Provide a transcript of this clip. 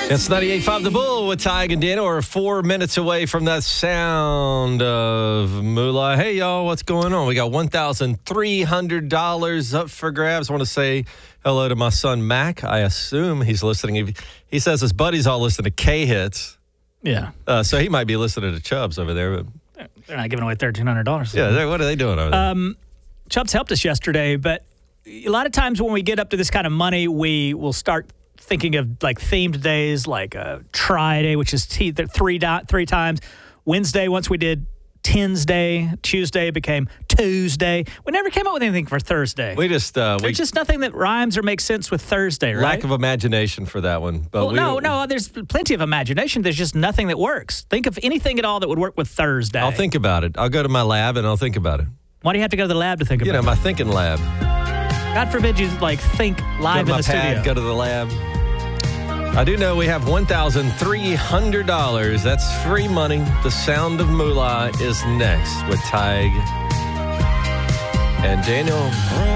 It's 98.5 The Bull with Tig and Daniel. We're 4 minutes away from that sound of moolah. Hey, y'all, what's going on? We got $1,300 up for grabs. I want to say hello to my son, Mac. I assume he's listening. He says his buddies all listen to K-Hits. Yeah. So he might be listening to Chubbs over there. But they're not giving away $1,300. Yeah, what are they doing over there? Chubbs helped us yesterday, but a lot of times when we get up to this kind of money, we will start thinking of like themed days, like Try Day, which is three times. Wednesday, once we did Tens Day. Tuesday became Tuesday. We never came up with anything for Thursday. There's just nothing that rhymes or makes sense with Thursday, right? Lack of imagination for that one. But no, there's plenty of imagination. There's just nothing that works. Think of anything at all that would work with Thursday. I'll think about it. I'll go to my lab and I'll think about it. Why do you have to go to the lab to think about it? My thinking lab. God forbid you think live in the studio. Go to the lab. I do know we have $1,300. That's free money. The sound of moolah is next with Tig and Daniel.